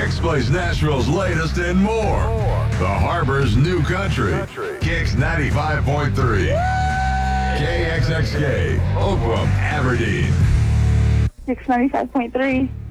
Kicks plays Nashville's latest and more. The Harbor's new country. Kicks 95.3. KXXK, Oakland, Aberdeen. Kicks 95.3.